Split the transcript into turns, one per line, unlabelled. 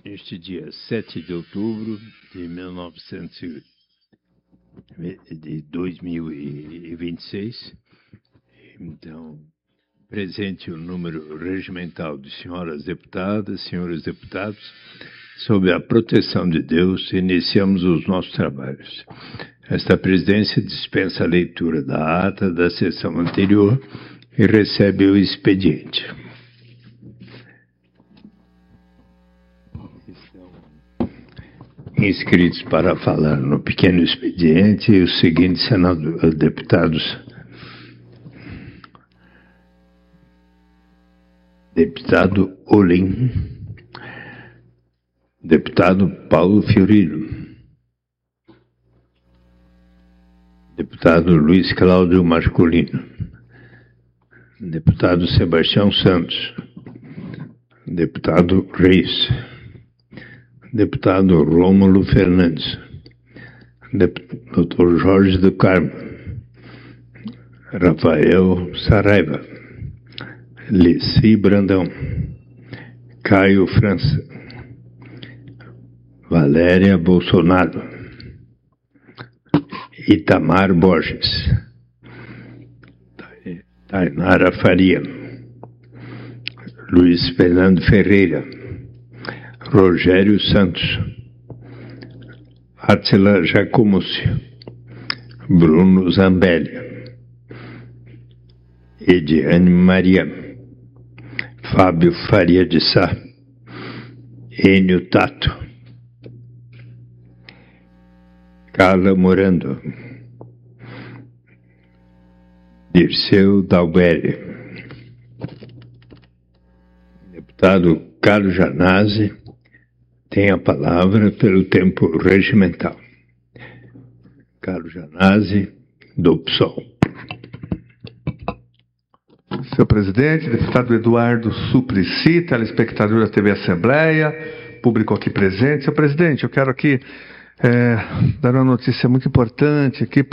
Neste dia 7 de outubro de 2026, então, presente o número regimental de senhoras deputadas, senhores deputados, sob a proteção de Deus, iniciamos os nossos trabalhos. Esta presidência dispensa a leitura da ata da sessão anterior e recebe o expediente. Inscritos para falar no pequeno expediente os seguintes deputados. Deputado Olim, deputado Paulo Fiorino, deputado Luiz Cláudio Masculino, deputado Sebastião Santos, deputado Reis, deputado Rômulo Fernandes, Dr. Jorge do Carmo, Rafael Saraiva, Leci Brandão, Caio França, Valéria Bolsonaro, Itamar Borges, Tainara Faria, Luiz Fernando Ferreira, Rogério Santos, Átila Jacomussi, Bruno Zambelli, Ediane Maria, Fábio Faria de Sá, Enio Tato, Carla Morando, Dirceu Dalberi, deputado Carlos Janazzi tem a palavra pelo tempo regimental. Carlos Janazzi, do PSOL.
Senhor presidente, deputado Eduardo Suplicy, telespectador da TV Assembleia, público aqui presente. Senhor presidente, eu quero aqui dar uma notícia muito importante aqui